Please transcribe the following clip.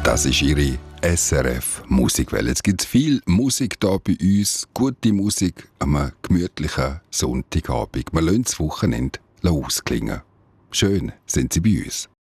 Das ist Ihre SRF Musikwelle. Jetzt gibt es viel Musik hier bei uns. Gute Musik am gemütlichen Sonntagabend. Wir lassen das Wochenende ausklingen. Schön sind Sie bei uns.